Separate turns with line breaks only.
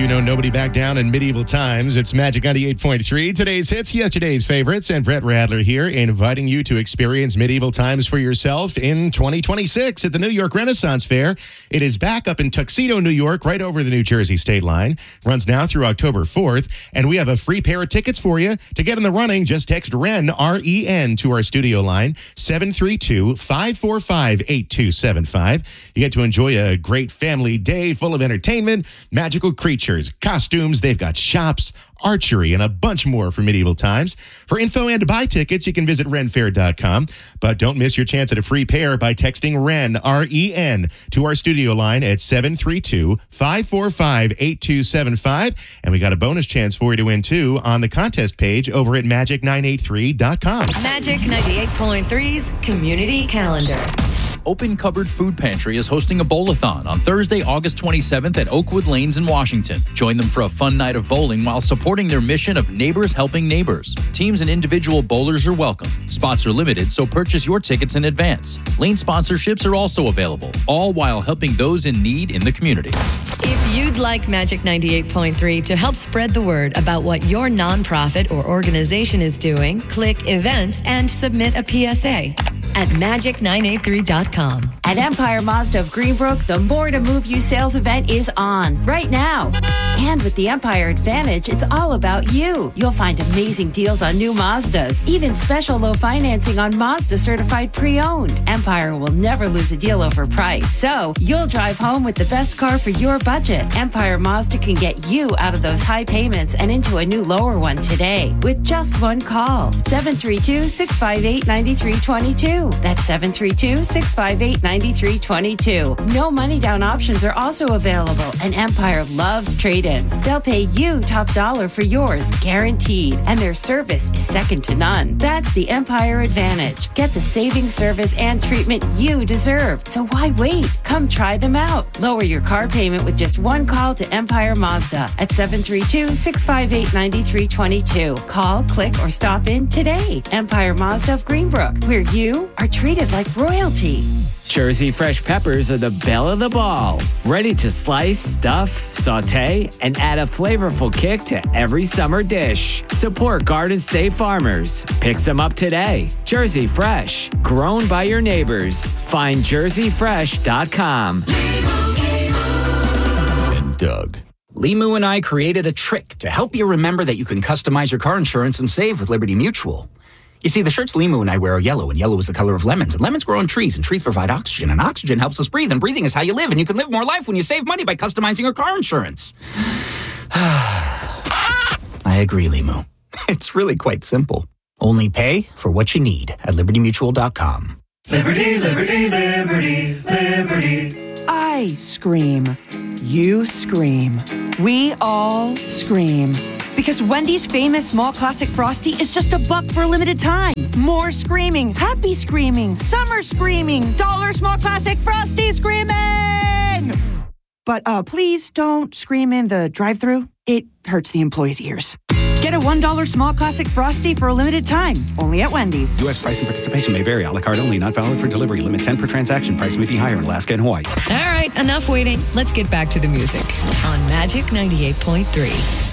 you know nobody back down in medieval times. It's Magic 98.3. Today's hits, yesterday's favorites, and Brett Radler here, inviting you to experience medieval times for yourself in 2026 at the New York Renaissance Fair. It is back up in Tuxedo, New York, right over the New Jersey state line. Runs now through October 4th, and we have a free pair of tickets for you. To get in the running, just text REN, R-E-N, to our studio line, 732-545-8275. You get to enjoy a great family day full of entertainment, magical creatures, costumes. They've got shops, archery, and a bunch more for medieval times. For info and to buy tickets, you can visit renfair.com. But don't miss your chance at a free pair by texting REN, R-E-N, to our studio line at 732-545-8275. And we got a bonus chance for you to win, too, on the contest page over at magic983.com.
Magic 98.3's Community Calendar.
Open Cupboard Food Pantry is hosting a bowl-a-thon on Thursday, August 27th at Oakwood Lanes in Washington. Join them for a fun night of bowling while supporting their mission of neighbors helping neighbors. Teams and individual bowlers are welcome. Spots are limited, so purchase your tickets in advance. Lane sponsorships are also available, all while helping those in need in the community.
If you'd like Magic 98.3 to help spread the word about what your nonprofit or organization is doing, click Events and submit a PSA at magic983.com.
At Empire Mazda of Greenbrook, the More to Move You sales event is on right now. And with the Empire Advantage, it's all about you. You'll find amazing deals on new Mazdas, even special low financing on Mazda certified pre-owned. Empire will never lose a deal over price, so you'll drive home with the best car for your budget. Empire Mazda can get you out of those high payments and into a new lower one today with just one call. 732-658-9322. That's 732-658-9322. No money down options are also available, and Empire loves trade-ins. They'll pay you top dollar for yours, guaranteed, and their service is second to none. That's the Empire Advantage. Get the saving service and treatment you deserve. So why wait? Come try them out. Lower your car payment with just one call to Empire Mazda at 732-658-9322. Call, click, or stop in today. Empire Mazda of Greenbrook, where you are treated like royalty.
Jersey fresh peppers are the belle of the ball. Ready to slice, stuff, saute, and add a flavorful kick to every summer dish. Support Garden State farmers. Pick some up today. Jersey Fresh, grown by your neighbors. Find jerseyfresh.com.
And Doug.
Limu and I created a trick to help you remember that you can customize your car insurance and save with Liberty Mutual. You see, the shirts Limu and I wear are yellow, and yellow is the color of lemons. And lemons grow on trees, and trees provide oxygen. And oxygen helps us breathe, and breathing is how you live. And you can live more life when you save money by customizing your car insurance. I agree, Limu. It's really quite simple. Only pay for what you need at libertymutual.com.
Liberty, liberty, liberty, liberty.
I scream. You scream. We all scream. Because Wendy's famous small classic Frosty is just $1 for a limited time. More screaming, happy screaming, summer screaming, dollar small classic Frosty screaming! But please don't scream in the drive-thru. It hurts the employees' ears. Get a $1 small classic Frosty for a limited time, only at Wendy's.
U.S. price and participation may vary. A la carte only, not valid for delivery. Limit 10 per transaction. Price may be higher in Alaska and Hawaii.
All right, enough waiting. Let's get back to the music on Magic 98.3.